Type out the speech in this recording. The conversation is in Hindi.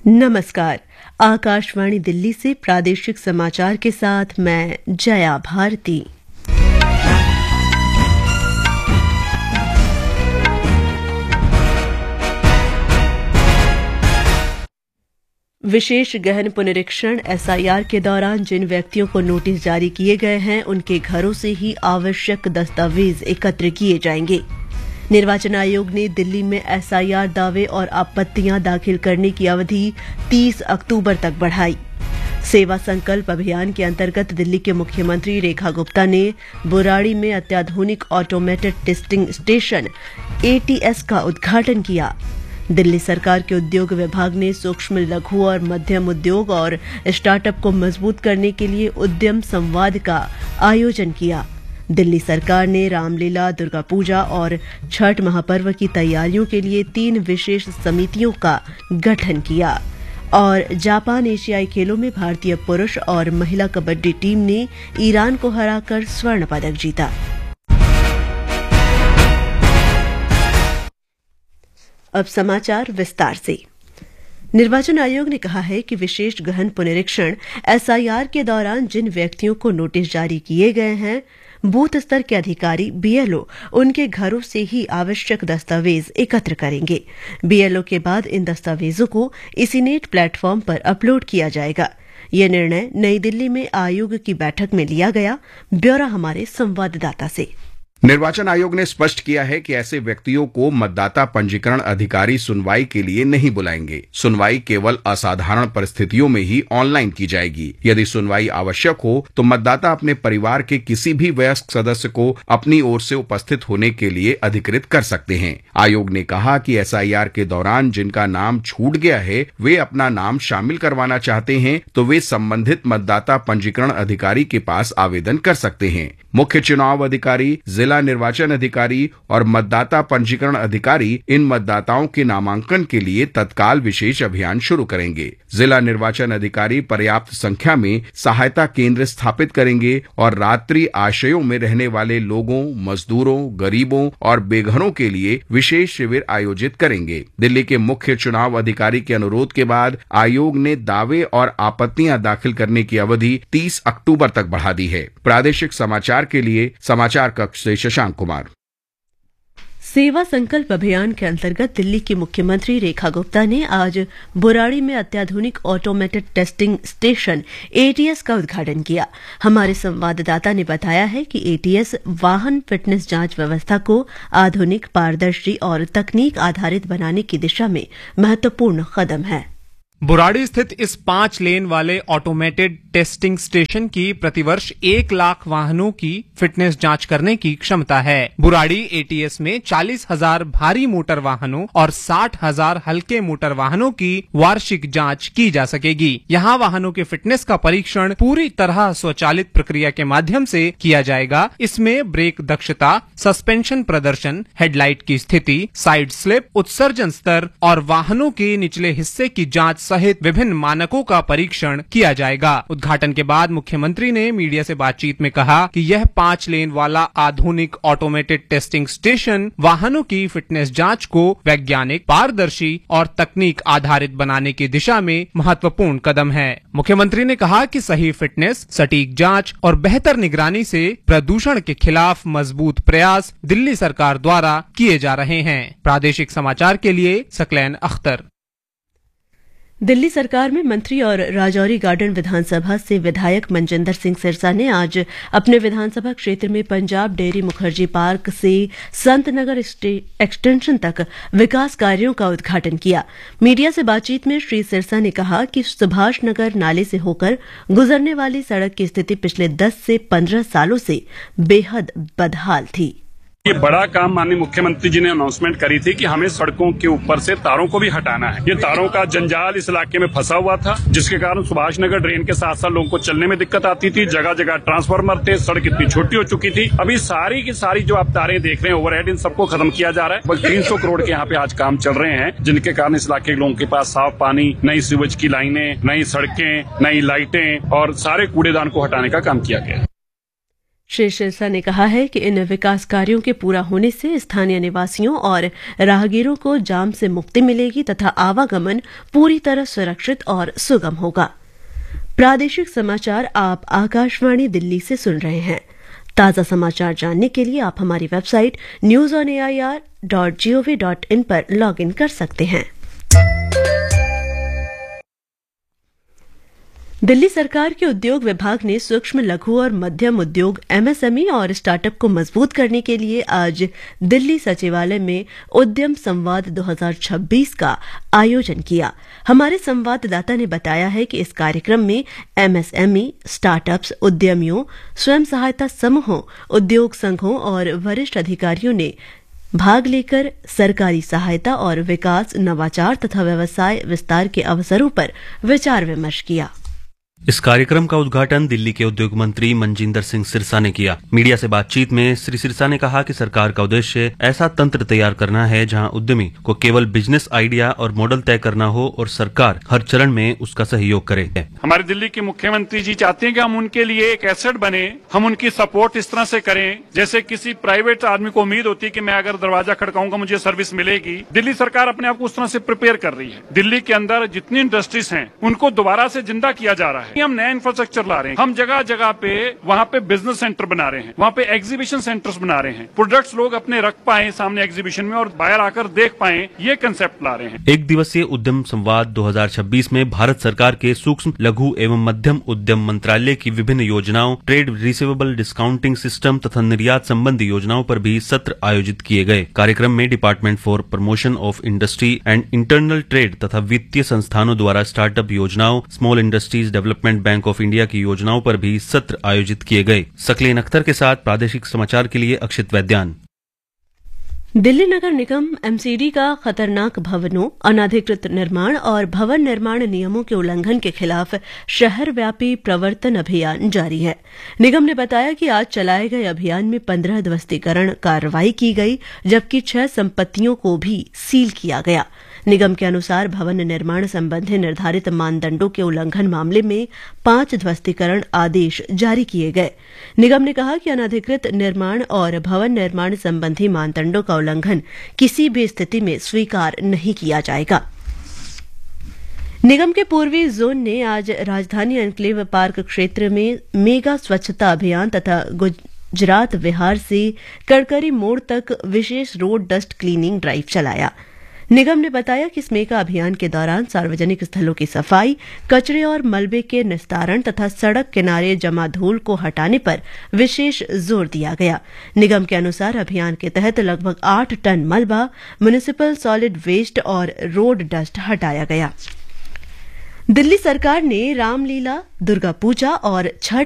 नमस्कार। आकाशवाणी दिल्ली से प्रादेशिक समाचार के साथ मैं जया भारती। विशेष गहन पुनरीक्षण एसआईआर के दौरान जिन व्यक्तियों को नोटिस जारी किए गए हैं उनके घरों से ही आवश्यक दस्तावेज एकत्र किए जाएंगे। निर्वाचन आयोग ने दिल्ली में एसआईआर दावे और आपत्तियां दाखिल करने की अवधि 30 अक्टूबर तक बढ़ाई। सेवा संकल्प अभियान के अंतर्गत दिल्ली के मुख्यमंत्री रेखा गुप्ता ने बुराड़ी में अत्याधुनिक ऑटोमेटेड टेस्टिंग स्टेशन एटीएस का उद्घाटन किया। दिल्ली सरकार के उद्योग विभाग ने सूक्ष्म लघु और मध्यम उद्योग और स्टार्टअप को मजबूत करने के लिए उद्यम संवाद का आयोजन किया। दिल्ली सरकार ने रामलीला, दुर्गा पूजा और छठ महापर्व की तैयारियों के लिए 3 विशेष समितियों का गठन किया। और जापान एशियाई खेलों में भारतीय पुरुष और महिला कबड्डी टीम ने ईरान को हराकर स्वर्ण पदक जीता। अब समाचार विस्तार से। निर्वाचन आयोग ने कहा है कि विशेष गहन पुनरीक्षण एसआईआर के दौरान जिन व्यक्तियों को नोटिस जारी किए गए हैं, बूथ स्तर के अधिकारी बीएलओ उनके घरों से ही आवश्यक दस्तावेज एकत्र करेंगे। बीएलओ के बाद इन दस्तावेजों को इसीनेट प्लेटफॉर्म पर अपलोड किया जाएगा। यह निर्णय नई दिल्ली में आयोग की बैठक में लिया गया। ब्यौरा हमारे संवाददाता से। निर्वाचन आयोग ने स्पष्ट किया है कि ऐसे व्यक्तियों को मतदाता पंजीकरण अधिकारी सुनवाई के लिए नहीं बुलाएंगे। सुनवाई केवल असाधारण परिस्थितियों में ही ऑनलाइन की जाएगी। यदि सुनवाई आवश्यक हो तो मतदाता अपने परिवार के किसी भी वयस्क सदस्य को अपनी ओर से उपस्थित होने के लिए अधिकृत कर सकते हैं। आयोग ने कहा कि एसआईआर के दौरान जिनका नाम छूट गया है वे अपना नाम शामिल करवाना चाहते हैं तो वे संबंधित मतदाता पंजीकरण अधिकारी के पास आवेदन कर सकते हैं। मुख्य चुनाव अधिकारी, जिला निर्वाचन अधिकारी और मतदाता पंजीकरण अधिकारी इन मतदाताओं के नामांकन के लिए तत्काल विशेष अभियान शुरू करेंगे। जिला निर्वाचन अधिकारी पर्याप्त संख्या में सहायता केंद्र स्थापित करेंगे और रात्रि आश्रयों में रहने वाले लोगों, मजदूरों, गरीबों और बेघरों के लिए विशेष शिविर आयोजित करेंगे। दिल्ली के मुख्य चुनाव अधिकारी के अनुरोध के बाद आयोग ने दावे और आपत्तियां दाखिल करने की अवधि 30 अक्टूबर तक बढ़ा दी है। प्रादेशिक समाचार के लिए समाचार कक्ष से शशांक कुमार। सेवा संकल्प अभियान के अंतर्गत दिल्ली की मुख्यमंत्री रेखा गुप्ता ने आज बुराड़ी में अत्याधुनिक ऑटोमेटेड टेस्टिंग स्टेशन एटीएस का उद्घाटन किया। हमारे संवाददाता ने बताया है कि एटीएस वाहन फिटनेस जांच व्यवस्था को आधुनिक, पारदर्शी और तकनीक आधारित बनाने की दिशा में महत्वपूर्ण कदम है। बुराड़ी स्थित इस 5 लेन वाले ऑटोमेटेड टेस्टिंग स्टेशन की प्रतिवर्ष 1 लाख वाहनों की फिटनेस जांच करने की क्षमता है। बुराड़ी एटीएस में 40,000 भारी मोटर वाहनों और 60,000 हल्के मोटर वाहनों की वार्षिक जांच की जा सकेगी। यहाँ वाहनों के फिटनेस का परीक्षण पूरी तरह स्वचालित प्रक्रिया के माध्यम से किया जाएगा। इसमें ब्रेक दक्षता, सस्पेंशन प्रदर्शन, हेडलाइट की स्थिति, साइड स्लिप, उत्सर्जन स्तर और वाहनों के निचले हिस्से की जांच सहित विभिन्न मानकों का परीक्षण किया जाएगा। उद्घाटन के बाद मुख्यमंत्री ने मीडिया से बातचीत में कहा कि यह 5 लेन वाला आधुनिक ऑटोमेटेड टेस्टिंग स्टेशन वाहनों की फिटनेस जांच को वैज्ञानिक, पारदर्शी और तकनीक आधारित बनाने की दिशा में महत्वपूर्ण कदम है। मुख्यमंत्री ने कहा कि सही फिटनेस, सटीक जांच और बेहतर निगरानी से प्रदूषण के खिलाफ मजबूत प्रयास दिल्ली सरकार द्वारा किए जा रहे हैं। प्रादेशिक समाचार के लिए सकलैन अख्तर। दिल्ली सरकार में मंत्री और राजौरी गार्डन विधानसभा से विधायक मनजिंदर सिंह सिरसा ने आज अपने विधानसभा क्षेत्र में पंजाब डेयरी मुखर्जी पार्क से संत नगर एक्सटेंशन तक विकास कार्यों का उद्घाटन किया। मीडिया से बातचीत में श्री सिरसा ने कहा कि सुभाष नगर नाले से होकर गुजरने वाली सड़क की स्थिति पिछले 10 से 15 सालों से बेहद बदहाल थी। ये बड़ा काम माननीय मुख्यमंत्री जी ने अनाउंसमेंट करी थी कि हमें सड़कों के ऊपर से तारों को भी हटाना है। ये तारों का जंजाल इस इलाके में फंसा हुआ था, जिसके कारण सुभाष नगर ड्रेन के साथ साथ लोगों को चलने में दिक्कत आती थी। जगह जगह ट्रांसफार्मर थे, सड़क इतनी छोटी हो चुकी थी। अभी सारी की सारी जो आप तारें देख रहे हैं ओवरहेड, इन सबको खत्म किया जा रहा है। बस 300 करोड़ के यहाँ पे आज काम चल रहे हैं, जिनके कारण इस इलाके के लोगों के पास साफ पानी, नई सीवेज की लाइनें, नई सड़कें, नई लाइटें और सारे कूड़ेदान को हटाने का काम किया गया। श्री सिरसा ने कहा है कि इन विकास कार्यों के पूरा होने से स्थानीय निवासियों और राहगीरों को जाम से मुक्ति मिलेगी तथा आवागमन पूरी तरह सुरक्षित और सुगम होगा। प्रादेशिक समाचार आप आकाशवाणी दिल्ली से सुन रहे हैं। ताजा समाचार जानने के लिए आप हमारी वेबसाइट newsonair.gov.in पर लॉगिन कर सकते हैं। दिल्ली सरकार के उद्योग विभाग ने सूक्ष्म लघु और मध्यम उद्योग एमएसएमई और स्टार्टअप को मजबूत करने के लिए आज दिल्ली सचिवालय में उद्यम संवाद 2026 का आयोजन किया। हमारे संवाददाता ने बताया है कि इस कार्यक्रम में एमएसएमई, स्टार्टअप्स, उद्यमियों, स्वयं सहायता समूहों, उद्योग संघों और वरिष्ठ अधिकारियों ने भाग लेकर सरकारी सहायता और विकास, नवाचार तथा व्यवसाय विस्तार के अवसरों पर विचार विमर्श किया। इस कार्यक्रम का उद्घाटन दिल्ली के उद्योग मंत्री मनजिंदर सिंह सिरसा ने किया। मीडिया से बातचीत में श्री सिरसा ने कहा कि सरकार का उद्देश्य ऐसा तंत्र तैयार करना है जहां उद्यमी को केवल बिजनेस आइडिया और मॉडल तय करना हो और सरकार हर चरण में उसका सहयोग करे। हमारे दिल्ली के मुख्यमंत्री जी चाहते हैं कि हम उनके लिए एक एसेट बने, हम उनकी सपोर्ट इस तरह से करें जैसे किसी प्राइवेट आदमी को उम्मीद होती है कि मैं अगर दरवाजा खड़काऊंगा मुझे सर्विस मिलेगी। दिल्ली सरकार अपने आप को उस तरह से प्रिपेयर कर रही है। दिल्ली के अंदर जितनी इंडस्ट्रीज हैं उनको दोबारा से जिंदा किया जा रहा है। हम नया इंफ्रास्ट्रक्चर ला रहे हैं, हम जगह जगह पे वहाँ पे बिजनेस सेंटर बना रहे हैं, वहाँ पे एग्जीबिशन सेंटर्स बना रहे हैं, प्रोडक्ट्स लोग अपने रख पाए सामने एग्जीबिशन में और बाहर आकर देख पाए, ये कंसेप्ट ला रहे हैं। एक दिवसीय उद्यम संवाद 2026 में भारत सरकार के सूक्ष्म लघु एवं मध्यम उद्यम मंत्रालय की विभिन्न योजनाओं, ट्रेड रिसीवेबल डिस्काउंटिंग सिस्टम तथा निर्यात संबंधी योजनाओं पर भी सत्र आयोजित किए गए। कार्यक्रम में department for promotion of industry and internal trade तथा वित्तीय संस्थानों द्वारा स्टार्टअप योजनाओं, small industries development bank of India की योजनाओं पर भी सत्र आयोजित किए गए। सकलेन अख्तर के साथ प्रादेशिक समाचार के लिए अक्षित वैद्यान। दिल्ली नगर निगम एमसीडी का खतरनाक भवनों, अनाधिकृत निर्माण और भवन निर्माण नियमों के उल्लंघन के खिलाफ शहर व्यापी प्रवर्तन अभियान जारी है। निगम ने बताया कि आज चलाए गए अभियान में 15 ध्वस्तीकरण कार्रवाई की गई, जबकि 6 संपत्तियों को भी सील किया गया। निगम के अनुसार भवन निर्माण संबंधी निर्धारित मानदंडों के उल्लंघन मामले में 5 ध्वस्तीकरण आदेश जारी किए गए। निगम ने कहा कि अनधिकृत निर्माण और भवन निर्माण संबंधी मानदंडों का उल्लंघन किसी भी स्थिति में स्वीकार नहीं किया जाएगा। निगम के पूर्वी जोन ने आज राजधानी एन्क्लेव पार्क क्षेत्र में मेगा स्वच्छता अभियान तथा गुजरात विहार से कड़करी मोड़ तक विशेष रोड डस्ट क्लीनिंग ड्राइव चलाया। निगम ने बताया कि इस मेगा अभियान के दौरान सार्वजनिक स्थलों की सफाई, कचरे और मलबे के निस्तारण तथा सड़क किनारे जमा धूल को हटाने पर विशेष जोर दिया गया। निगम के अनुसार अभियान के तहत लगभग 8 टन मलबा, म्युनिसिपल सॉलिड वेस्ट और रोड डस्ट हटाया गया। दिल्ली सरकार ने रामलीला, दुर्गा पूजा और छठ